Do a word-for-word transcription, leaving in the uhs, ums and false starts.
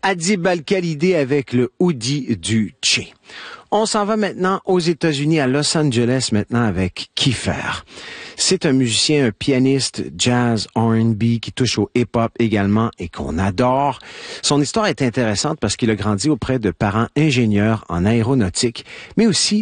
Adib Al-Khalidi avec le Oudi du Tché. On s'en va maintenant aux États-Unis, à Los Angeles maintenant avec Kiefer. C'est un musicien, un pianiste jazz R and B qui touche au hip-hop également et qu'on adore. Son histoire est intéressante parce qu'il a grandi auprès de parents ingénieurs en aéronautique, mais aussi